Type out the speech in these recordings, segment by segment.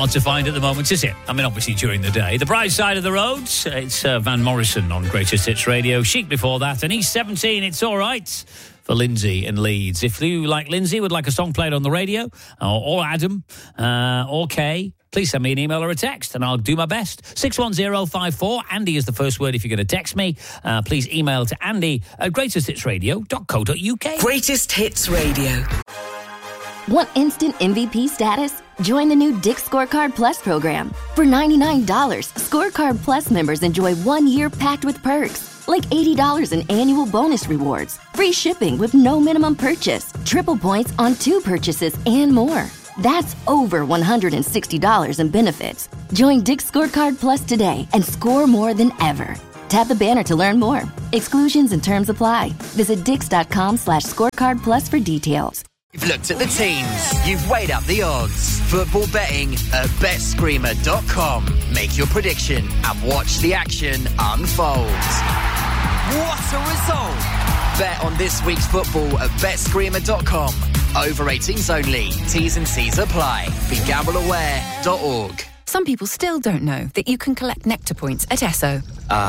hard to find at the moment, is it? I mean, obviously during the day. The Bright Side of the Road, it's Van Morrison on Greatest Hits Radio. Chic before that, and East 17, It's All Right, for Lindsay in Leeds. If you, like Lindsay, would like a song played on the radio, or Adam, or Kay, please send me an email or a text, and I'll do my best. 61054. Andy is the first word if you're going to text me. Please email to andy@greatesthitsradio.co.uk. Greatest Hits Radio. Want instant MVP status? Join the new Dick's Scorecard Plus program. For $99, Scorecard Plus members enjoy 1 year packed with perks, like $80 in annual bonus rewards, free shipping with no minimum purchase, triple points on 2 purchases, and more. That's over $160 in benefits. Join Dick's Scorecard Plus today and score more than ever. Tap the banner to learn more. Exclusions and terms apply. Visit dix.com/scorecard plus for details. You've looked at the teams. You've weighed up the odds. Football betting at BetScreamer.com. Make your prediction and watch the action unfold. What a result! Bet on this week's football at BetScreamer.com. Over 18s only. T's and C's apply. BeGambleAware.org. Some people still don't know that you can collect Nectar points at Esso.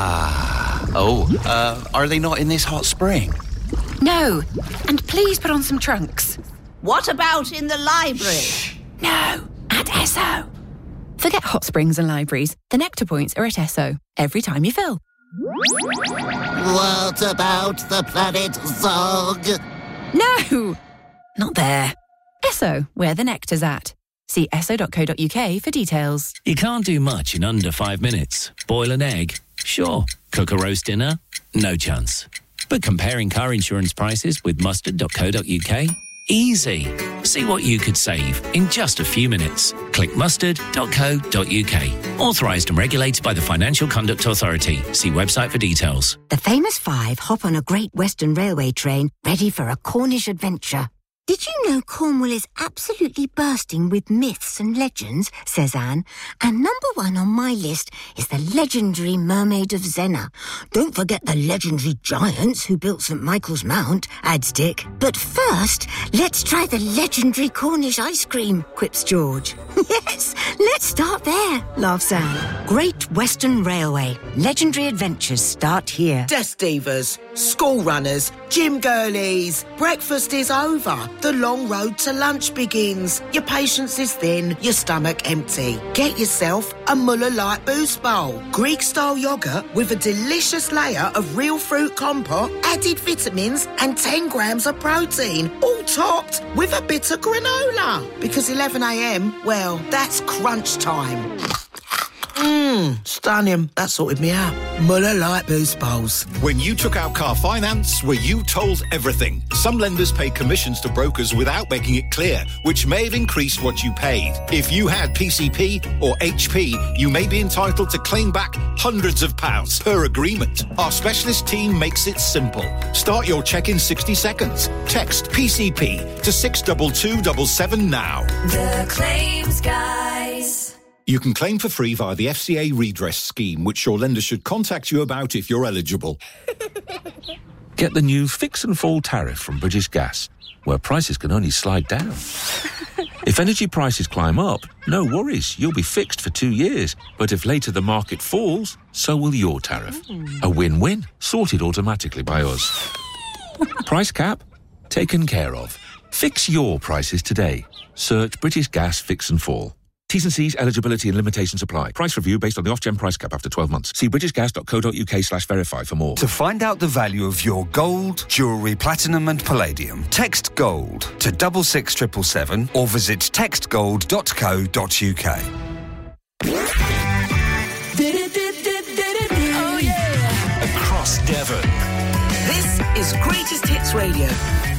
Are they not in this hot spring? No, and please put on some trunks. What about in the library? No, at Esso. Forget hot springs and libraries. The Nectar points are at Esso every time you fill. What about the planet Zog? No, not there. Esso, where the nectar's at. See esso.co.uk for details. You can't do much in under 5 minutes. Boil an egg? Sure. Cook a roast dinner? No chance. But comparing car insurance prices with mustard.co.uk? Easy. See what you could save in just a few minutes. Click mustard.co.uk. Authorised and regulated by the Financial Conduct Authority. See website for details. The famous 5 hop on a Great Western Railway train ready for a Cornish adventure. Did you know Cornwall is absolutely bursting with myths and legends, says Anne, and number 1 on my list is the legendary Mermaid of Zena. Don't forget the legendary giants who built St Michael's Mount, adds Dick. But first, let's try the legendary Cornish ice cream, quips George. Yes, let's start there, laughs Anne. Great Western Railway. Legendary adventures start here. Desk divas, school runners, gym girlies. Breakfast is over. The long road to lunch begins. Your patience is thin, your stomach empty. Get yourself a Muller Light Boost Bowl. Greek-style yoghurt with a delicious layer of real fruit compote, added vitamins and 10 grams of protein, all topped with a bit of granola. Because 11 a.m, well, that's crunch time. Stunning. That sorted me out. Muller Light Boost Bowls. When you took out car finance, were you told everything? Some lenders pay commissions to brokers without making it clear, which may have increased what you paid. If you had PCP or HP, you may be entitled to claim back hundreds of pounds per agreement. Our specialist team makes it simple. Start your check in 60 seconds. Text PCP to 62277 now. The Claims Guys. You can claim for free via the FCA redress scheme, which your lender should contact you about if you're eligible. Get the new Fix and Fall tariff from British Gas, where prices can only slide down. If energy prices climb up, no worries, you'll be fixed for 2 years. But if later the market falls, so will your tariff. A win-win, sorted automatically by us. Price cap? Taken care of. Fix your prices today. Search British Gas Fix and Fall. T's and C's, eligibility and limitations apply. Price review based on the off-gen price cap after 12 months. See britishgas.co.uk/verify for more. To find out the value of your gold, jewellery, platinum and palladium, text GOLD to 66777 or visit textgold.co.uk. Oh, yeah. Across Devon. This is Greatest Hits Radio.